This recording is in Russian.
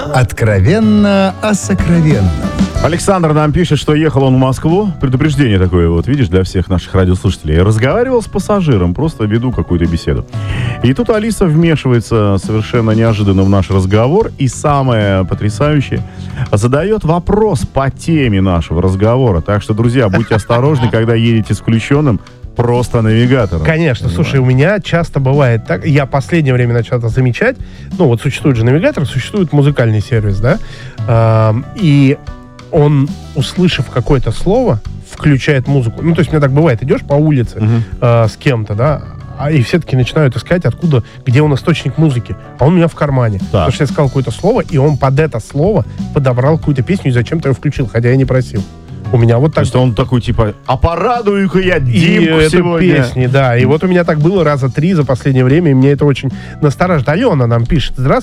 Откровенно о сокровенном. Александр нам пишет, что ехал он в Москву. Предупреждение такое, вот видишь, для всех наших радиослушателей. Разговаривал с пассажиром, просто веду какую-то беседу. И тут Алиса вмешивается совершенно неожиданно в наш разговор. И самое потрясающее, задает вопрос по теме нашего разговора. Так что, друзья, будьте осторожны, когда едете с включенным просто навигатором. Конечно, слушай, у меня часто бывает так, я в последнее время начал это замечать, ну вот существует же навигатор, существует музыкальный сервис, да, и он, услышав какое-то слово, включает музыку. Ну, то есть у меня так бывает, идешь по улице с кем-то, да, и все таки начинают искать, откуда, где он источник музыки. А он у меня в кармане. Так. Потому что я сказал какое-то слово, и он под это слово подобрал какую-то песню и зачем-то ее включил, хотя я не просил. У меня вот так. То есть он такой, типа, а порадую-ка я И Димку это сегодня. песни, да. И вот у меня так было раза 3 за последнее время, и мне это очень настораживает. Алена нам пишет: здравствуйте.